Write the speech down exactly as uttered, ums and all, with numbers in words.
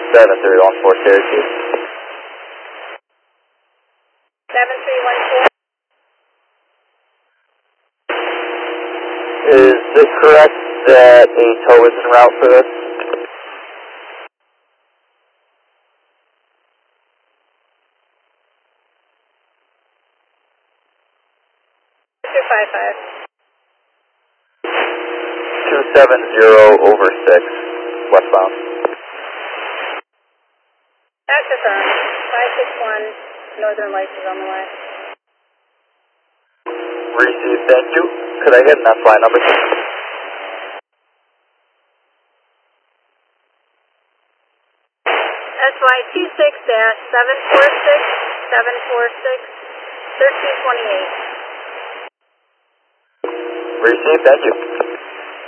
seven three one four Syracuse. seven three one four. Is it correct that a tow is en route for this? two five five. two seven zero over six, westbound. That's affirmed. five six one, Northern Lights is on the way. Received, thank you. Could I get an S Y number? S Y two six seven four six seven four six thirteen twenty-eight. Received, thank you.